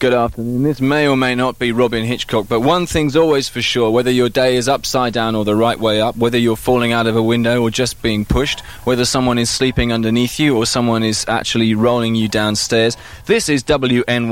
Good afternoon. This may or may not be Robyn Hitchcock, but one thing's always for sure, whether your day is upside down or the right way up, whether you're falling out of a window or just being pushed, whether someone is sleeping underneath you or someone is actually rolling you downstairs, this is WNY.